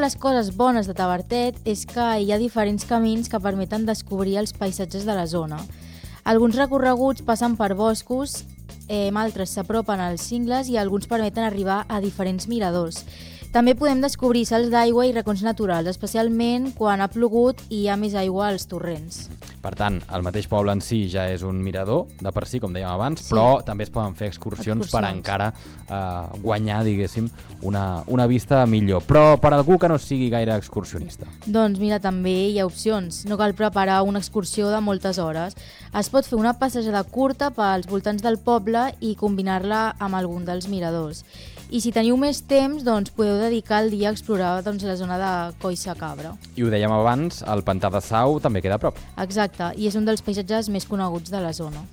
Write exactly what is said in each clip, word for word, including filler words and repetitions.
les coses bones de Tavertet és que hi ha diferents camins que permeten descobrir els paisatges de la zona. Alguns recorreguts passen per boscos, eh, altres s'apropen als cingles i alguns permeten arribar a diferents miradors. També podem descobrir salts d'aigua i racons naturals, especialment quan ha plogut i hi ha més aigua als torrents. Per tant, el mateix poble en si ja és un mirador, de per si, com dèiem abans, sí. Però també es poden fer excursions, excursions. per encara eh, guanyar, diguéssim, una, una vista millor. Però per algú que no sigui gaire excursionista. Doncs mira, també hi ha opcions. No cal preparar una excursió de moltes hores. Es pot fer una passejada curta pels voltants del poble i combinar-la amb algun dels miradors. I si teniu més temps, doncs podeu dedicar el dia a explorar doncs, la zona de Collsacabra. I ho dèiem abans, el Pantà de Sau també queda a prop. Exacte, i és un dels paisatges més coneguts de la zona.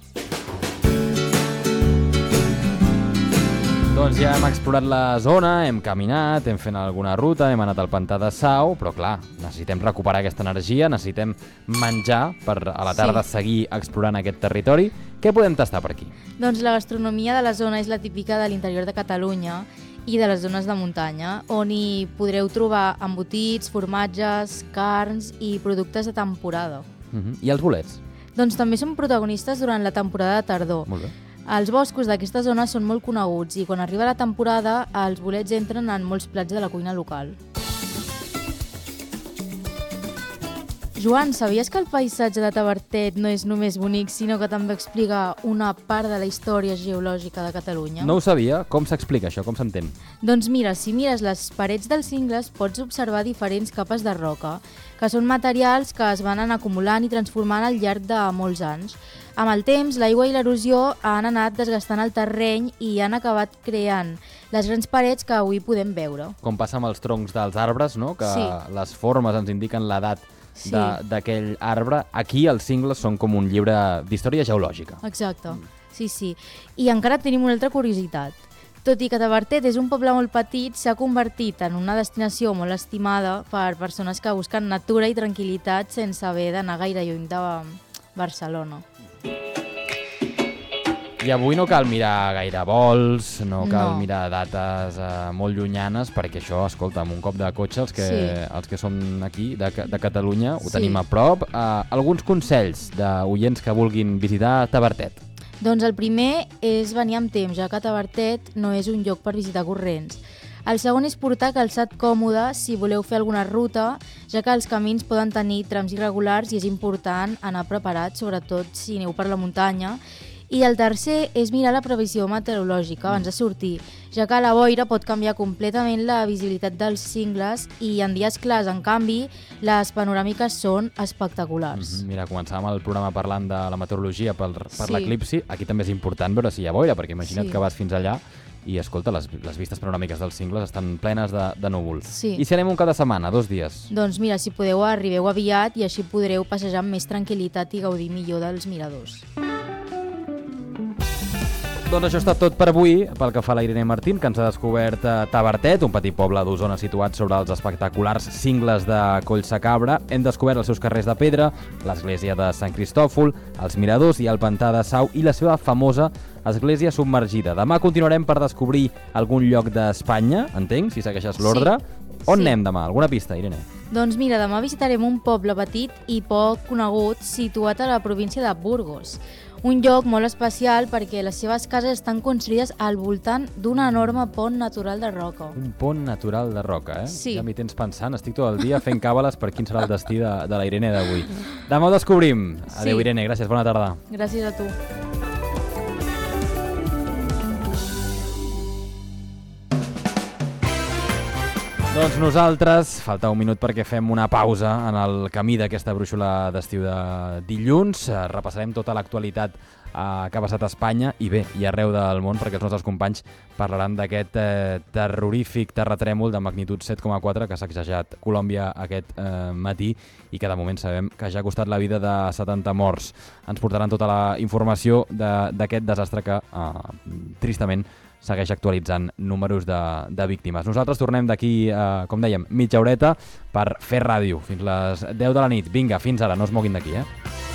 Doncs ja hem explorat la zona, hem caminat, hem fet alguna ruta, hem anat al Pantà de Sau, però clar, necessitem recuperar aquesta energia, necessitem menjar per a la tarda sí. seguir explorant aquest territori. Què podem tastar per aquí? Doncs la gastronomia de la zona és la típica de l'interior de Catalunya i de les zones de muntanya, on hi podreu trobar embotits, formatges, carns i productes de temporada. Uh-huh. I els bolets? Doncs també són protagonistes durant la temporada de tardor. Molt bé. Els boscos d'aquesta zona són molt coneguts i quan arriba la temporada els bolets entren en molts plats de la cuina local. Joan, sabies que el paisatge de Tavertet no és només bonic, sinó que també explica una part de la història geològica de Catalunya? No ho sabia. Com s'explica això? Com s'entén? Doncs mira, si mires les parets dels cingles pots observar diferents capes de roca, que són materials que es van anar acumulant i transformant al llarg de molts anys. Amb el temps, l'aigua i l'erosió han anat desgastant el terreny i han acabat creant les grans parets que avui podem veure. Com passa amb els troncs dels arbres, no? Que sí. les formes ens indiquen l'edat sí. d'aquell arbre. Aquí els cingles són com un llibre d'història geològica. Exacte, sí, sí. I encara tenim una altra curiositat. Tot i que Tavertet és un poble molt petit, s'ha convertit en una destinació molt estimada per persones que busquen natura i tranquil·litat sense haver d'anar gaire lluny de Barcelona. I avui no cal mirar gaire vols, no cal no. mirar dates eh, molt llunyanes, perquè això, escolta, amb un cop de cotxe, els que, sí. els que som aquí, de, de Catalunya, ho sí. tenim a prop. Eh, alguns consells d'oients que vulguin visitar Tavertet? Doncs el primer és venir amb temps, ja que Tavertet no és un lloc per visitar corrents. El segon és portar calçat còmode si voleu fer alguna ruta, ja que els camins poden tenir trams irregulars i és important anar preparat, sobretot si aneu per la muntanya. I el tercer és mirar la previsió meteorològica abans de sortir, ja que la boira pot canviar completament la visibilitat dels cingles i en dies clars, en canvi, les panoràmiques són espectaculars. Mm-hmm. Mira, començàvem el programa parlant de la meteorologia per, per sí. l'eclipsi. Aquí també és important veure si hi ha boira, perquè imagina't sí. que vas fins allà i, escolta, les, les vistes panoràmiques dels cingles estan plenes de, de núvols. Sí. I si anem un cap de setmana, dos dies? Doncs mira, si podeu, arribeu aviat i així podreu passejar amb més tranquil·litat i gaudir millor dels miradors. Doncs això està tot per avui, pel que fa a la Irene Martín, que ens ha descobert eh, Tavertet, un petit poble d'Osona situat sobre els espectaculars cingles de Collsacabra. Hem descobert els seus carrers de pedra, l'església de Sant Cristòfol, els miradors i el Pantà de Sau i la seva famosa església submergida. Demà continuarem per descobrir algun lloc d'Espanya, entenc, si segueixes l'ordre. Sí. On sí. anem demà? Alguna pista, Irene? Doncs mira, demà visitarem un poble petit i poc conegut situat a la província de Burgos. Un lloc molt especial perquè les seves cases estan construïdes al voltant d'un enorme pont natural de roca. Un pont natural de roca, eh? Sí. Ja m'hi tens pensant, estic tot el dia fent càbales per quin serà el destí de, de la Irene d'avui. Demà ho descobrim. Adéu, sí. Irene, gràcies, bona tarda. Gràcies a tu. Doncs nosaltres, falta un minut perquè fem una pausa en el camí d'aquesta brúixola d'estiu de dilluns. Repassarem tota l'actualitat eh, que ha passat a Espanya i bé, i arreu del món, perquè els nostres companys parlaran d'aquest eh, terrorífic terratrèmol de magnitud set coma quatre que ha sacsejat Colòmbia aquest eh, matí i que de moment sabem que ja ha costat la vida de setanta morts. Ens portaran tota la informació d'aquest de, desastre que, eh, tristament, segueix actualitzant números de, de víctimes. Nosaltres tornem d'aquí, eh, com dèiem, mitja horeta per fer ràdio fins les deu de la nit. Vinga, fins ara, no es moguin d'aquí, eh?